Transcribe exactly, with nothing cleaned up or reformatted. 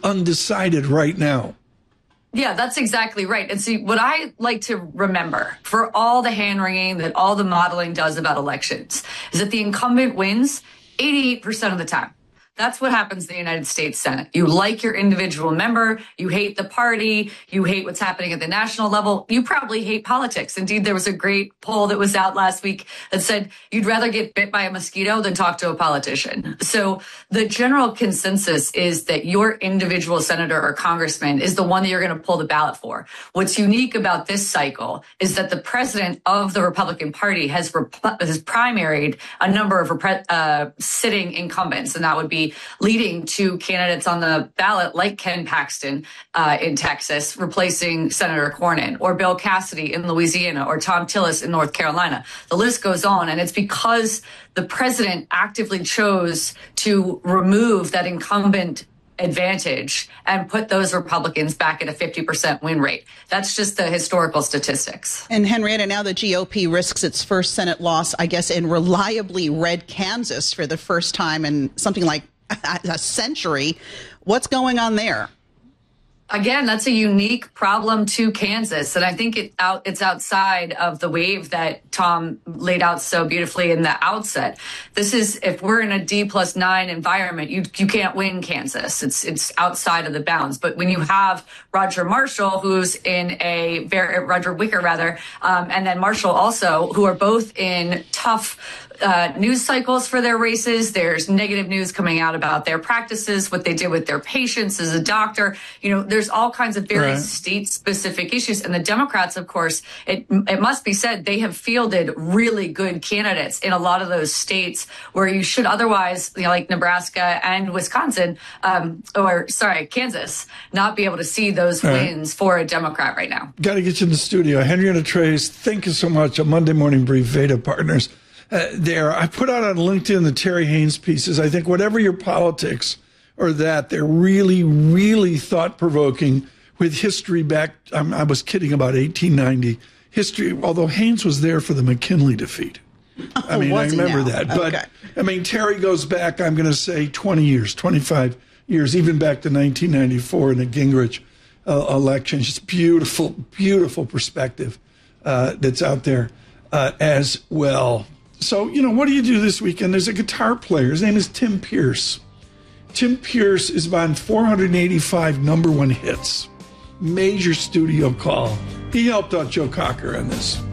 undecided right now. Yeah, that's exactly right. And see, what I like to remember for all the hand-wringing that all the modeling does about elections is that the incumbent wins eighty-eight percent of the time. That's what happens in the United States Senate. You like your individual member. You hate the party. You hate what's happening at the national level. You probably hate politics. Indeed, there was a great poll that was out last week that said you'd rather get bit by a mosquito than talk to a politician. So the general consensus is that your individual senator or congressman is the one that you're going to pull the ballot for. What's unique about this cycle is that the president of the Republican Party has, rep- has primaried a number of rep- uh, sitting incumbents, and that would be leading to candidates on the ballot like Ken Paxton uh, in Texas, replacing Senator Cornyn, or Bill Cassidy in Louisiana, or Tom Tillis in North Carolina. The list goes on, and it's because the president actively chose to remove that incumbent advantage and put those Republicans back at a fifty percent win rate. That's just the historical statistics. And Henrietta, now the G O P risks its first Senate loss, I guess, in reliably red Kansas for the first time in something like a century. What's going on there? Again, that's a unique problem to Kansas. And I think it out, it's outside of the wave that Tom laid out so beautifully in the outset. This is, if we're in a D plus nine environment, you you can't win Kansas. It's it's outside of the bounds. But when you have Roger Marshall, who's in a very, Roger Wicker rather, um, and then Marshall also, who are both in tough Uh, news cycles for their races. There's negative news coming out about their practices, what they did with their patients as a doctor. You know, there's all kinds of very right. state-specific issues. And the Democrats, of course, it it must be said, they have fielded really good candidates in a lot of those states where you should otherwise, you know, like Nebraska and Wisconsin, um, or sorry, Kansas, not be able to see those all wins right. for a Democrat right now. Got to get you in the studio. Henrietta Trace, thank you so much. A Monday Morning Brief, Veda Partners. Uh, there, I put out on LinkedIn the Terry Haynes pieces. I think whatever your politics or that, they're really, really thought-provoking with history back. Um, I was kidding about eighteen ninety. History, although Haynes was there for the McKinley defeat. Oh, I mean, I remember now? that. But, okay. I mean, Terry goes back, I'm going to say, twenty years, twenty-five years, even back to nineteen ninety-four in the Gingrich uh, election. Just beautiful, beautiful perspective uh, that's out there uh, as well. So, you know, what do you do this weekend? There's a guitar player. His name is Tim Pierce. Tim Pierce is on four hundred eighty-five number one hits. Major studio call. He helped out Joe Cocker on this.